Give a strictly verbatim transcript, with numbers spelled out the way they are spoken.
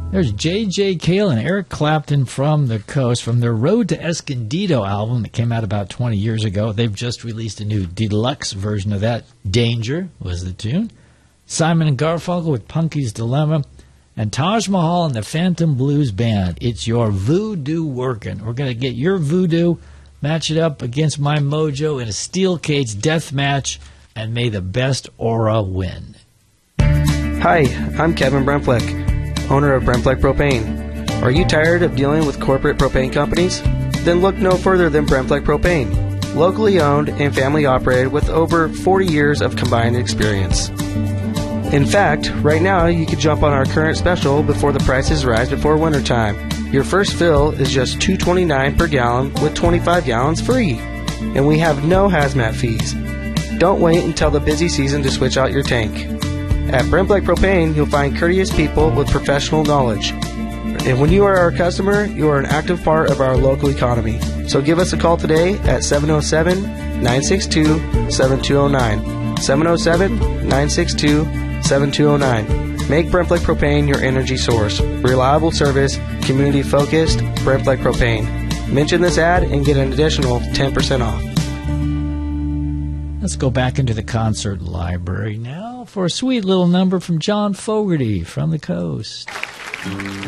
There's J J Cale and Eric Clapton from the Coast from their Road to Escondido album that came out about twenty years ago. They've just released a new deluxe version of that. Danger was the tune. Simon and Garfunkel with Punky's Dilemma. And Taj Mahal and the Phantom Blues Band. It's your voodoo working. We're going to get your voodoo, match it up against my mojo in a steel cage death match, and may the best aura win. Hi, I'm Kevin Bremfleck, owner of Bremfleck Propane. Are you tired of dealing with corporate propane companies? Then look no further than Bremfleck Propane, locally owned and family operated with over forty years of combined experience. In fact, right now you could jump on our current special before the prices rise before wintertime. Your first fill is just two dollars and twenty-nine cents per gallon with twenty-five gallons free. And we have no hazmat fees. Don't wait until the busy season to switch out your tank. At Bremfleck Propane, you'll find courteous people with professional knowledge. And when you are our customer, you are an active part of our local economy. So give us a call today at seven oh seven, nine six two, seven two oh nine. seven oh seven, nine six two, seven two oh nine. Make Bremfleck Propane your energy source. Reliable service, community-focused, Bremfleck Propane. Mention this ad and get an additional ten percent off. Let's go back into the concert library now for a sweet little number from John Fogerty from the Coast.